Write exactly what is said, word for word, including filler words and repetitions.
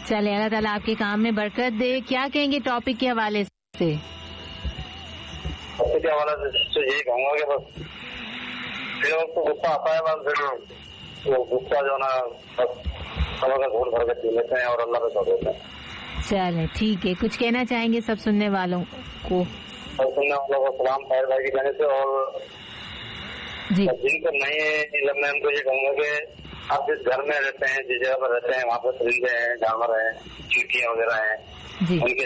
चले, अल्लाह ताला आपके काम में बरकत दे। क्या कहेंगे टॉपिक के हवाले से? टॉपिक के हवाले से यही कहूँगा कि बस फिर उसको गुस्सा आता है, बस फिर वो गुस्सा जो ना बस सभा का घूर भर के पी लेते हैं और अल्लाह पे छोड़ देते हैं। चले ठीक है, कुछ कहना चाहेंगे सब सुनने वालों को? सब सुनने वालों को सलाम ताहिर भाई की जाने से, और जी जिनको नहीं है मैं उनको ये कहूँगा कि आप जिस घर में रहते हैं, जिस जगह पर रहते हैं, वहाँ पर परिंदे हैं, जानवर हैं, चींटियाँ वगैरह हैं, जी उनके